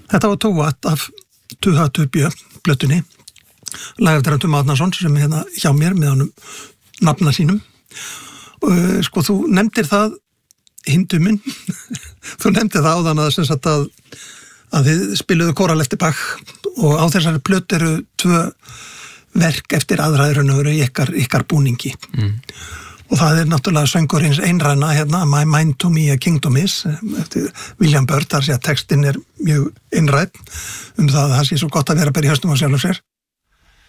Þetta var tóvat af Tuhatubjö blötunni, lag eftir Tum Árnason sem hérna hjá mér með honum nafna sínum. Sko, þú nefndir það, hinduminn, þú nefndir það áðan að sem sagt að þið spiluðu kóral eftir Bach og á þessari plötu eru 2 verk eftir aðræðurinn og eru í ykkar búningi. Og það náttúrulega söngurins einræna hérna, My Mind to Me a Kingdom Is, eftir William Byrd, þar sé að textin er mjög einræn það sé svo gott að vera bara í höstum á sjálf sér.